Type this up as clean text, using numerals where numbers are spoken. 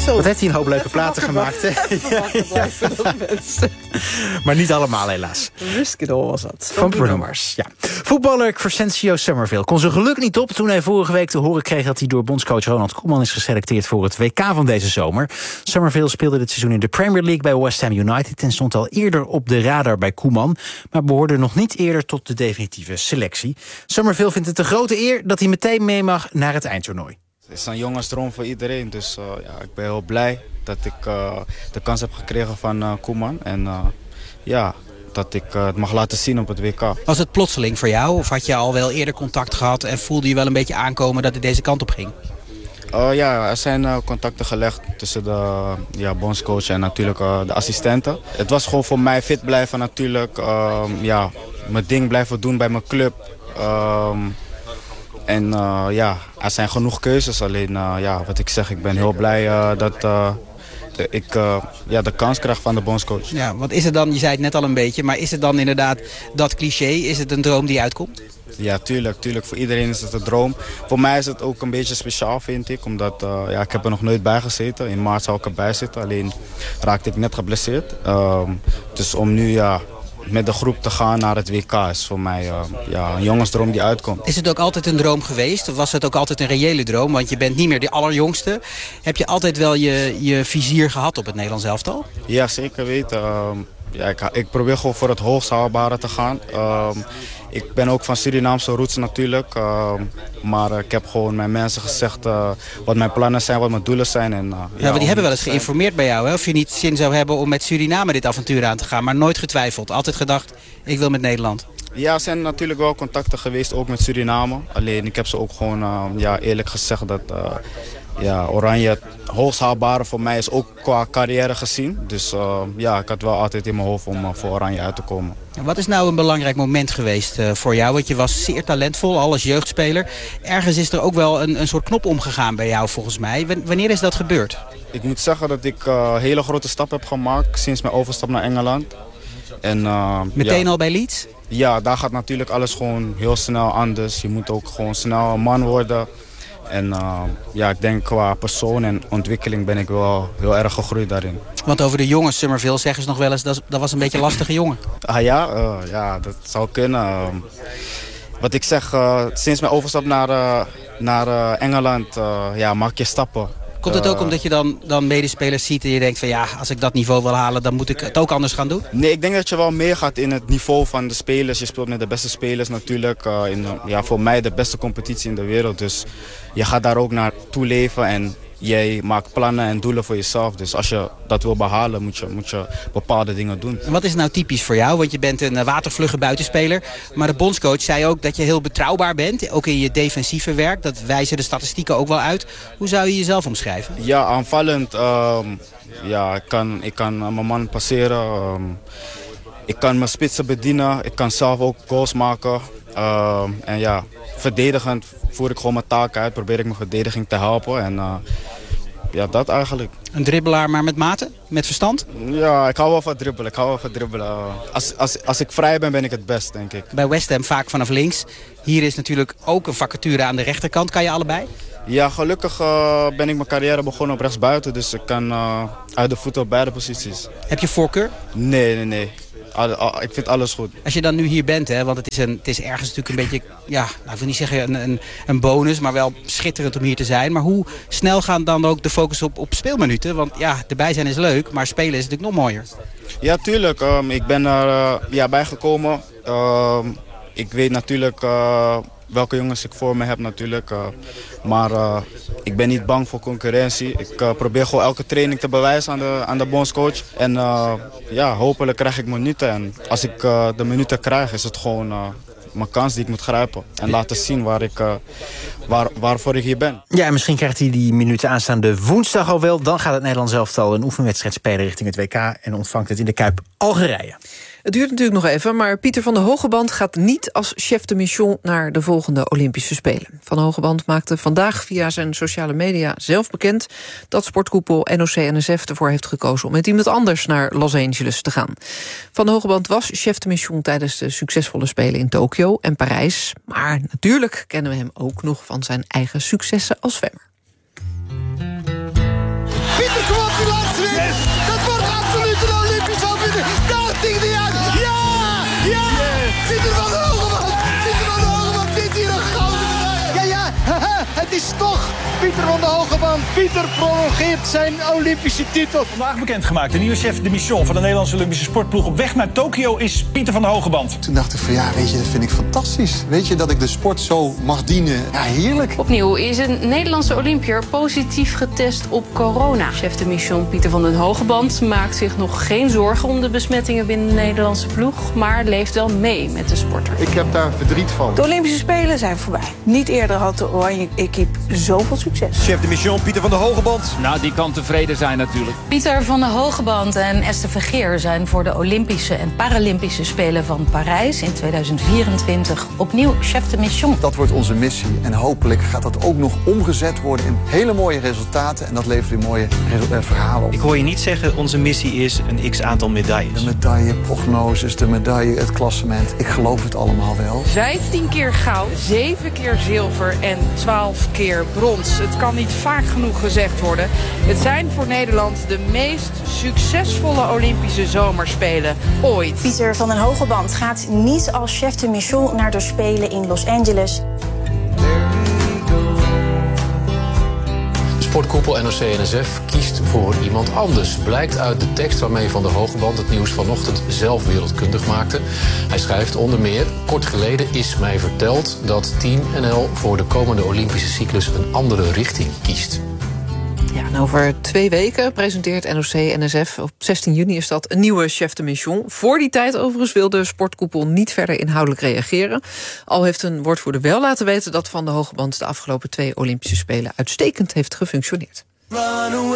Zo. Wat heeft hij een hoop leuke platen gemaakt, hè? Maar niet allemaal, helaas. Risk It All was dat. Van Bruno Mars. Ja. Voetballer Crescencio Summerville kon zijn geluk niet op toen hij vorige week te horen kreeg dat hij door bondscoach Ronald Koeman is geselecteerd voor het WK van deze zomer. Summerville speelde dit seizoen in de Premier League bij West Ham United en stond al eerder op de radar bij Koeman, maar behoorde nog niet eerder tot de definitieve selectie. Summerville vindt het een grote eer dat hij meteen mee mag naar het eindtoernooi. Het is een jongensdroom voor iedereen, dus ik ben heel blij dat ik de kans heb gekregen van Koeman. En dat ik het mag laten zien op het WK. Was het plotseling voor jou of had je al wel eerder contact gehad en voelde je wel een beetje aankomen dat het deze kant op ging? Er zijn contacten gelegd tussen de bondscoach en natuurlijk de assistenten. Het was gewoon voor mij fit blijven natuurlijk, mijn ding blijven doen bij mijn club. Er zijn genoeg keuzes. Alleen, wat ik zeg, ik ben heel blij dat ik de kans krijg van de bondscoach. Ja, wat is het dan, je zei het net al een beetje, maar is het dan inderdaad dat cliché? Is het een droom die uitkomt? Ja, tuurlijk. Voor iedereen is het een droom. Voor mij is het ook een beetje speciaal, vind ik. Omdat ik heb er nog nooit bij gezeten. In maart zou ik erbij zitten. Alleen raakte ik net geblesseerd. Dus om nu met de groep te gaan naar het WK is voor mij een jongensdroom die uitkomt. Is het ook altijd een droom geweest? Of was het ook altijd een reële droom? Want je bent niet meer de allerjongste. Heb je altijd wel je vizier gehad op het Nederlands elftal? Ja, zeker weten. Ik probeer gewoon voor het hoogst haalbare te gaan. Ik ben ook van Surinaamse roots natuurlijk. Maar ik heb gewoon mijn mensen gezegd wat mijn plannen zijn, wat mijn doelen zijn. En, maar die hebben wel eens geïnformeerd bij jou. Hè? Of je niet zin zou hebben om met Suriname dit avontuur aan te gaan. Maar nooit getwijfeld. Altijd gedacht, ik wil met Nederland. Ja, er zijn natuurlijk wel contacten geweest, ook met Suriname. Alleen ik heb ze ook gewoon eerlijk gezegd dat Oranje het hoogst haalbare voor mij is, ook qua carrière gezien. Dus ik had wel altijd in mijn hoofd om voor Oranje uit te komen. Wat is nou een belangrijk moment geweest voor jou? Want je was zeer talentvol, al als jeugdspeler. Ergens is er ook wel een soort knop omgegaan bij jou volgens mij. Wanneer is dat gebeurd? Ik moet zeggen dat ik een hele grote stap heb gemaakt sinds mijn overstap naar Engeland. En, Meteen al bij Leeds? Ja, daar gaat natuurlijk alles gewoon heel snel anders. Je moet ook gewoon snel een man worden. En ik denk qua persoon en ontwikkeling ben ik wel heel erg gegroeid daarin. Want over de jonge Summerville zeggen ze nog wel eens, dat was een beetje een lastige jongen. Dat zou kunnen. Wat ik zeg, sinds mijn overstap naar Engeland maak je stappen. Komt het ook omdat je dan medespelers ziet en je denkt van als ik dat niveau wil halen, dan moet ik het ook anders gaan doen? Nee, ik denk dat je wel meegaat in het niveau van de spelers. Je speelt met de beste spelers natuurlijk. Voor mij de beste competitie in de wereld. Dus je gaat daar ook naartoe leven en jij maakt plannen en doelen voor jezelf. Dus als je dat wil behalen, moet je bepaalde dingen doen. En wat is nou typisch voor jou? Want je bent een watervlugge buitenspeler. Maar de bondscoach zei ook dat je heel betrouwbaar bent. Ook in je defensieve werk. Dat wijzen de statistieken ook wel uit. Hoe zou je jezelf omschrijven? Ja, aanvallend. Ik kan mijn man passeren. Ik kan mijn spitsen bedienen. Ik kan zelf ook goals maken. Verdedigend voer ik gewoon mijn taak uit. Probeer ik mijn verdediging te helpen. En dat eigenlijk. Een dribbelaar, maar met mate? Met verstand? Ja, ik hou wel van dribbelen. Als ik vrij ben, ben ik het best, denk ik. Bij West Ham vaak vanaf links. Hier is natuurlijk ook een vacature aan de rechterkant. Kan je allebei? Ja, gelukkig ben ik mijn carrière begonnen op rechtsbuiten. Dus ik kan uit de voeten op beide posities. Heb je voorkeur? Nee. Ik vind alles goed. Als je dan nu hier bent, want het is ergens natuurlijk een beetje, ik wil niet zeggen een bonus, maar wel schitterend om hier te zijn. Maar hoe snel gaan dan ook de focus op speelminuten? Want erbij zijn is leuk, maar spelen is natuurlijk nog mooier. Ja, tuurlijk. Ik ben er bijgekomen. Ik weet natuurlijk welke jongens ik voor me heb natuurlijk. Maar ik ben niet bang voor concurrentie. Ik probeer gewoon elke training te bewijzen aan de bondscoach. En hopelijk krijg ik minuten. En als ik de minuten krijg, is het gewoon mijn kans die ik moet grijpen. En laten zien waarvoor ik hier ben. Ja, en misschien krijgt hij die minuten aanstaande woensdag al wel. Dan gaat het Nederlands elftal een oefenwedstrijd spelen richting het WK. En ontvangt het in de Kuip Algerije. Het duurt natuurlijk nog even, maar Pieter van der Hogeband gaat niet als chef de mission naar de volgende Olympische Spelen. Van der Hogeband maakte vandaag via zijn sociale media zelf bekend dat sportkoepel NOC-NSF ervoor heeft gekozen om met iemand anders naar Los Angeles te gaan. Van der Hogeband was chef de mission tijdens de succesvolle Spelen in Tokio en Parijs. Maar natuurlijk kennen we hem ook nog van zijn eigen successen als zwemmer. Pieter Pieter van de Hogeband. Pieter prolongeert zijn Olympische titel. Vandaag bekendgemaakt. De nieuwe chef de mission van de Nederlandse Olympische sportploeg op weg naar Tokio is Pieter van de Hogeband. Toen dacht ik van ja, weet je, dat vind ik fantastisch. Weet je, dat ik de sport zo mag dienen. Ja, heerlijk. Opnieuw is een Nederlandse Olympiër positief getest op corona. Chef de mission Pieter van den Hogeband maakt zich nog geen zorgen om de besmettingen binnen de Nederlandse ploeg, maar leeft wel mee met de sporter. Ik heb daar verdriet van. De Olympische Spelen zijn voorbij. Niet eerder had de Oranje Equipe zoveel succes. Chef de mission Pieter van de Hogeband. Nou, die kan tevreden zijn natuurlijk. Pieter van de Hogeband en Esther Vergeer zijn voor de Olympische en Paralympische Spelen van Parijs in 2024 opnieuw chef de mission. Dat wordt onze missie en hopelijk gaat dat ook nog omgezet worden in hele mooie resultaten. En dat levert weer mooie verhalen op. Ik hoor je niet zeggen, onze missie is een x-aantal medailles. De medaille, prognoses, de medaille, het klassement. Ik geloof het allemaal wel. 15 keer goud, 7 keer zilver en 12 keer brons. Het kan niet vaak genoeg gezegd worden. Het zijn voor Nederland de meest succesvolle Olympische zomerspelen ooit. Pieter van den Hogeband gaat niet als chef de mission naar de Spelen in Los Angeles. Sportkoepel NOC-NSF kiest voor iemand anders. Blijkt uit de tekst waarmee Van der Hogeband het nieuws vanochtend zelf wereldkundig maakte. Hij schrijft onder meer: kort geleden is mij verteld dat Team NL voor de komende Olympische cyclus een andere richting kiest. Ja, en over 2 weken presenteert NOC-NSF, op 16 juni is dat, een nieuwe chef de mission. Voor die tijd overigens wil de sportkoepel niet verder inhoudelijk reageren. Al heeft een woordvoerder wel laten weten dat Van der Hogeband de afgelopen 2 Olympische Spelen uitstekend heeft gefunctioneerd.